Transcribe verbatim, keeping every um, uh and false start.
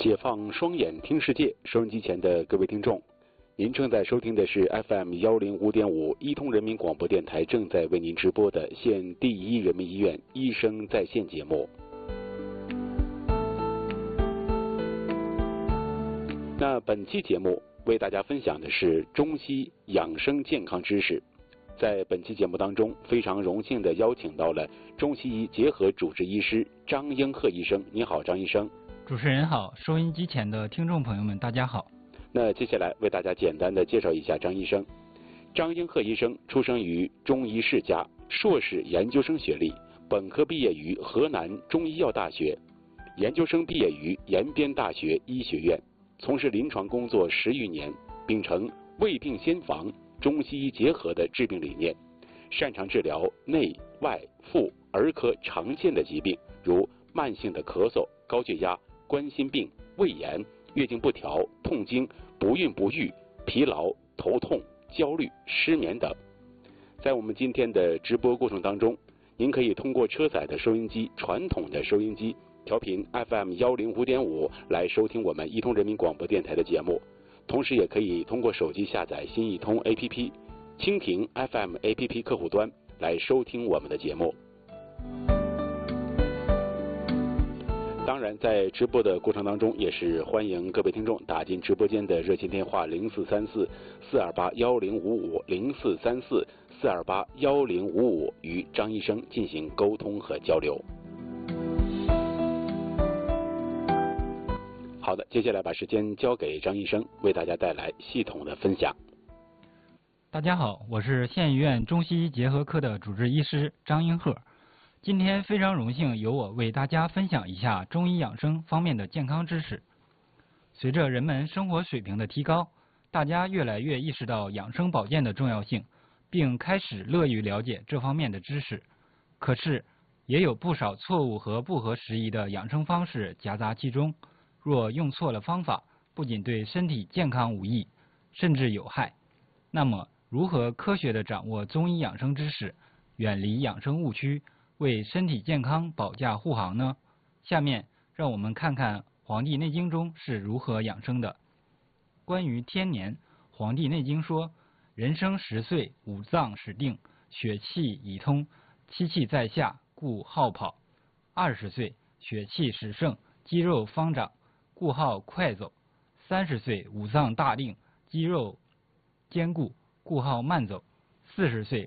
解放双眼听世界，收音机前的各位听众，您正在收听的是 F M 幺零五点五一通人民广播电台正在为您直播的县第一人民医院医生在线节目。那本期节目为大家分享的是中西养生健康知识。在本期节目当中，非常荣幸地邀请到了中西医结合主治医师张英鹤医生。你好，张医生。 主持人好，收音机前的听众朋友们，大家好。 那接下来为大家简单的介绍一下张医生。张英鹤医生出生于中医世家，硕士研究生学历，本科毕业于河南中医药大学，研究生毕业于延边大学医学院，从事临床工作十余年，秉承未病先防、中西医结合的治病理念，擅长治疗内外妇儿科常见的疾病，如慢性的咳嗽、高血压、冠心病、胃炎、月经不调、痛经、不孕不育、疲劳、头痛、焦虑、失眠等。在我们今天的直播过程当中，您可以通过车载的收音机、传统的收音机调频 F M 幺零五点五来收听我们一通人民广播电台的节目，同时也可以通过手机下载新一通 A P P、蜻蜓 F M A P P 客户端来收听我们的节目。当然，在直播的过程当中，也是欢迎各位听众打进直播间的热线电话零四三四四二八幺零五五零四三四四二八幺零五五与张医生进行沟通和交流。好的，接下来把时间交给张医生，为大家带来系统的分享。 大家好，我是县医院中西医结合科的主治医师张英鹤。今天非常荣幸由我为大家分享一下中医养生方面的健康知识。随着人们生活水平的提高，大家越来越意识到养生保健的重要性，并开始乐于了解这方面的知识。可是，也有不少错误和不合时宜的养生方式夹杂其中，若用错了方法，不仅对身体健康无益，甚至有害。那么，如何科学地掌握中医养生知识，远离养生误区，为身体健康保驾护航呢？下面让我们看看《黄帝内经》中是如何养生的。关于天年，《黄帝内经》说：人生十岁，五脏始定，血气已通，七气在下，故好跑。二十岁，血气始盛，肌肉方长，故好快走。三十岁，五脏大定，肌肉坚固，故好慢走。四十岁，